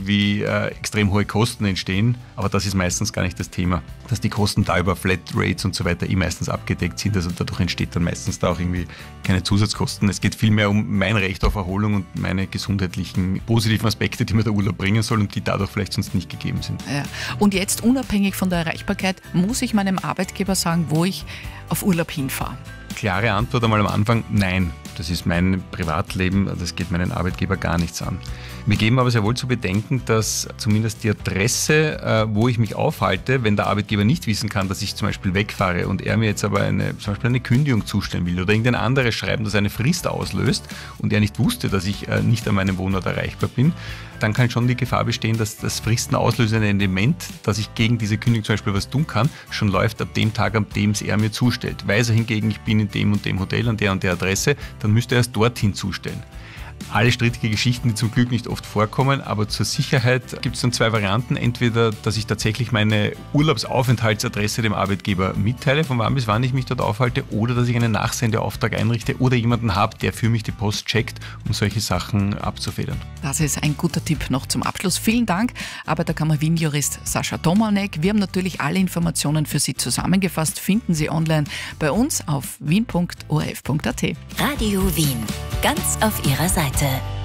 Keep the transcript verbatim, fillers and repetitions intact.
irgendwie äh, extrem hohe Kosten entstehen, aber das ist meistens gar nicht das Thema, dass die Kosten da über Flatrates und so weiter eh meistens abgedeckt sind, also dadurch entsteht dann meistens da auch irgendwie keine Zusatzkosten. Es geht vielmehr um mein Recht auf Erholung und meine gesundheitlichen positiven Aspekte, die mir der Urlaub bringen soll und die dadurch vielleicht sonst nicht gegeben sind. Ja. Und jetzt unabhängig von der Erreichbarkeit, muss ich meinem Arbeitgeber sagen, wo ich auf Urlaub hinfahre? Klare Antwort einmal am Anfang, nein. Das ist mein Privatleben, das geht meinen Arbeitgeber gar nichts an. Wir geben aber sehr wohl zu bedenken, dass zumindest die Adresse, wo ich mich aufhalte, wenn der Arbeitgeber nicht wissen kann, dass ich zum Beispiel wegfahre und er mir jetzt aber eine, zum Beispiel eine Kündigung zustellen will oder irgendein anderes Schreiben, das eine Frist auslöst und er nicht wusste, dass ich nicht an meinem Wohnort erreichbar bin, dann kann schon die Gefahr bestehen, dass das fristenauslösende Element, dass ich gegen diese Kündigung zum Beispiel was tun kann, schon läuft ab dem Tag, an dem es er mir zustellt. Weiß er hingegen, ich bin in dem und dem Hotel an der und der Adresse, dann müsste er es dorthin zustellen. Alle strittige Geschichten, die zum Glück nicht oft vorkommen, aber zur Sicherheit gibt es dann zwei Varianten. Entweder, dass ich tatsächlich meine Urlaubsaufenthaltsadresse dem Arbeitgeber mitteile, von wann bis wann ich mich dort aufhalte, oder dass ich einen Nachsendeauftrag einrichte oder jemanden habe, der für mich die Post checkt, um solche Sachen abzufedern. Das ist ein guter Tipp noch zum Abschluss. Vielen Dank, Arbeiterkammer Wien-Jurist Sascha Tomanek. Wir haben natürlich alle Informationen für Sie zusammengefasst, finden Sie online bei uns auf wien punkt o r f punkt a t. Radio Wien, ganz auf Ihrer Seite.